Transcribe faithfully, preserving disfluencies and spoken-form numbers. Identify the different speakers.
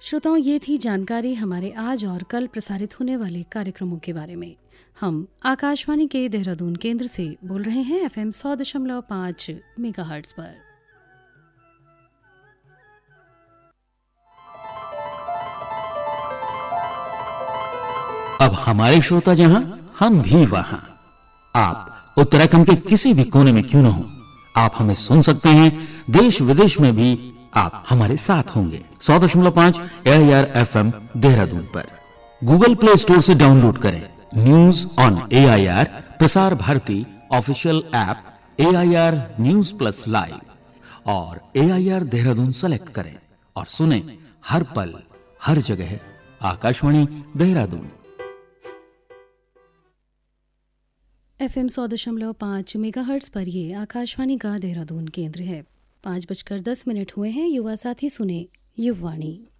Speaker 1: श्रोताओं, ये थी जानकारी हमारे आज और कल प्रसारित होने वाले कार्यक्रमों के बारे में। हम आकाशवाणी के देहरादून केंद्र से बोल रहे हैं एफ एम सौ दशमलव पाँच मेगाहर्ट्ज पर।
Speaker 2: अब हमारे श्रोता जहां, हम भी वहां। आप उत्तराखंड के किसी भी कोने में क्यों न हो, आप हमें सुन सकते हैं। देश विदेश में भी आप हमारे साथ होंगे। सौ दशमलव पांच ए I R F M Dehradun पर गूगल प्ले स्टोर से डाउनलोड करें news on A I R Prasar Bharati official app A I R news plus live और ए आई आर देहरादून सेलेक्ट करें और सुने हर पल हर जगह आकाशवाणी देहरादून।
Speaker 1: एफ एम सौ दशमलव पाँच मेगाहर्ट्ज पर ये आकाशवाणी का देहरादून केंद्र है। पाँच बजकर दस मिनट हुए हैं। युवा साथी सुने युववाणी।